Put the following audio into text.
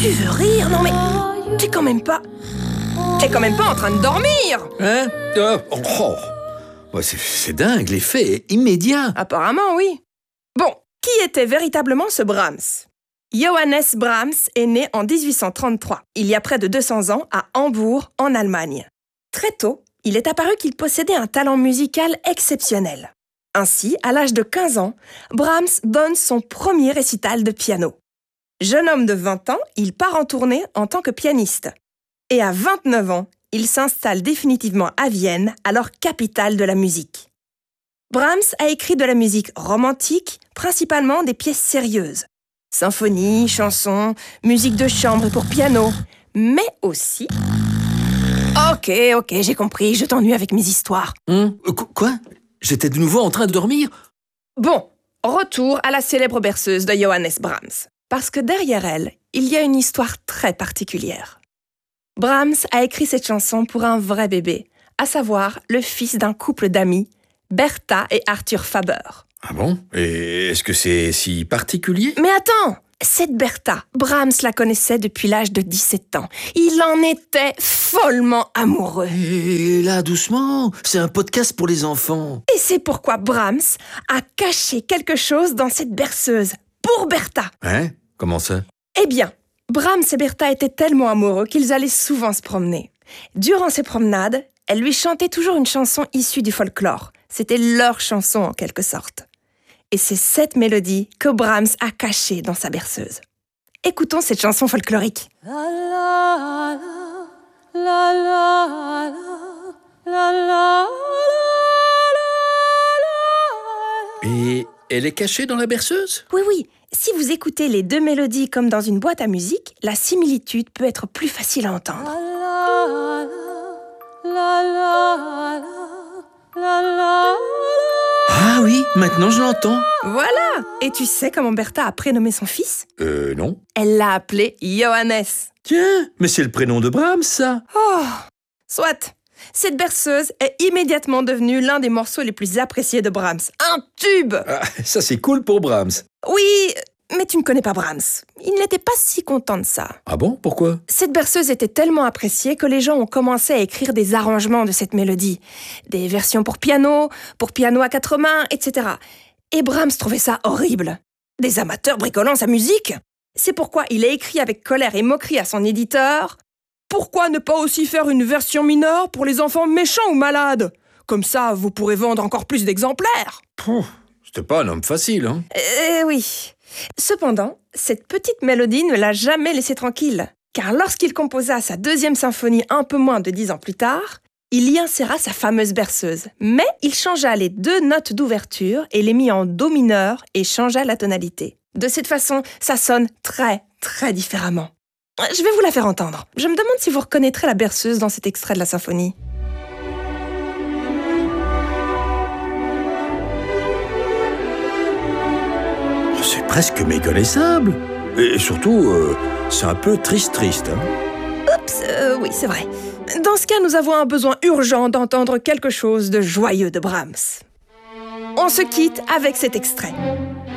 Tu veux rire? Non mais... T'es quand même pas en train de dormir! Hein? C'est dingue, l'effet est immédiat. Apparemment, oui. Bon, qui était véritablement ce Brahms? Johannes Brahms est né en 1833, il y a près de 200 ans, à Hambourg, en Allemagne. Très tôt, il est apparu qu'il possédait un talent musical exceptionnel. Ainsi, à l'âge de 15 ans, Brahms donne son premier récital de piano. Jeune homme de 20 ans, il part en tournée en tant que pianiste. Et à 29 ans, il s'installe définitivement à Vienne, alors capitale de la musique. Brahms a écrit de la musique romantique, principalement des pièces sérieuses. Symphonies, chansons, musique de chambre pour piano, mais aussi... Ok, j'ai compris, je t'ennuie avec mes histoires. Quoi? J'étais de nouveau en train de dormir? Bon, retour à la célèbre berceuse de Johannes Brahms. Parce que derrière elle, il y a une histoire très particulière. Brahms a écrit cette chanson pour un vrai bébé, à savoir le fils d'un couple d'amis, Bertha et Arthur Faber. Ah bon? Et est-ce que c'est si particulier? Mais attends! Cette Bertha, Brahms la connaissait depuis l'âge de 17 ans. Il en était follement amoureux. Et là, doucement, c'est un podcast pour les enfants. Et c'est pourquoi Brahms a caché quelque chose dans cette berceuse, pour Bertha. Hein? Comment ça? Eh bien, Brahms et Bertha étaient tellement amoureux qu'ils allaient souvent se promener. Durant ces promenades, elle lui chantait toujours une chanson issue du folklore. C'était leur chanson en quelque sorte. Et c'est cette mélodie que Brahms a cachée dans sa berceuse. Écoutons cette chanson folklorique. Et elle est cachée dans la berceuse? Oui. Si vous écoutez les deux mélodies comme dans une boîte à musique, la similitude peut être plus facile à entendre. Ah oui, maintenant je l'entends. Voilà! Et tu sais comment Bertha a prénommé son fils? Non. Elle l'a appelé Johannes. Tiens, mais c'est le prénom de Brahms, ça. Oh! Soit! Cette berceuse est immédiatement devenue l'un des morceaux les plus appréciés de Brahms. Un tube! Ah, ça c'est cool pour Brahms. Oui, mais tu ne connais pas Brahms. Il n'était pas si content de ça. Ah bon? Pourquoi? Cette berceuse était tellement appréciée que les gens ont commencé à écrire des arrangements de cette mélodie. Des versions pour piano à quatre mains, etc. Et Brahms trouvait ça horrible. Des amateurs bricolant sa musique. C'est pourquoi il a écrit avec colère et moquerie à son éditeur: pourquoi ne pas aussi faire une version mineure pour les enfants méchants ou malades? Comme ça, vous pourrez vendre encore plus d'exemplaires. C'était pas un homme facile, hein? Oui. Cependant, cette petite mélodie ne l'a jamais laissé tranquille. Car lorsqu'il composa sa deuxième symphonie un peu moins de 10 ans plus tard, il y inséra sa fameuse berceuse. Mais il changea les deux notes d'ouverture et les mit en do mineur et changea la tonalité. De cette façon, ça sonne très, très différemment. Je vais vous la faire entendre. Je me demande si vous reconnaîtrez la berceuse dans cet extrait de la symphonie. C'est presque méconnaissable. Et surtout, c'est un peu triste, hein? Oups, oui, c'est vrai. Dans ce cas, nous avons un besoin urgent d'entendre quelque chose de joyeux de Brahms. On se quitte avec cet extrait.